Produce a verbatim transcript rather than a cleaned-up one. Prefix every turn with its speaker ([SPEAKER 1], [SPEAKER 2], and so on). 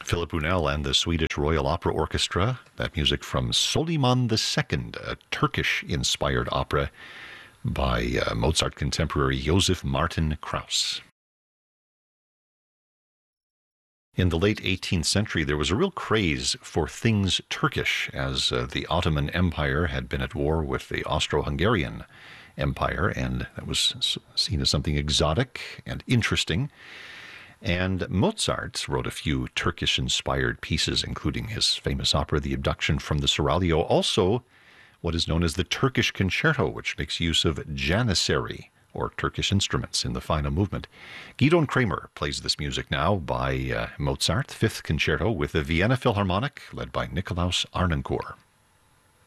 [SPEAKER 1] Philip Brunel and the Swedish Royal Opera Orchestra. That music from Soliman the Second, a Turkish-inspired opera by uh, Mozart contemporary Joseph Martin Krauss. In the late eighteenth century, there was a real craze for things Turkish, as uh, the Ottoman Empire had been at war with the Austro-Hungarian Empire, and that was seen as something exotic and interesting. And Mozart wrote a few Turkish-inspired pieces, including his famous opera, The Abduction from the Seraglio, also what is known as the Turkish Concerto, which makes use of janissary, or Turkish instruments, in the final movement. Gidon Kramer plays this music now by uh, Mozart, Fifth Concerto, with the Vienna Philharmonic, led by Nikolaus Arnoncourt.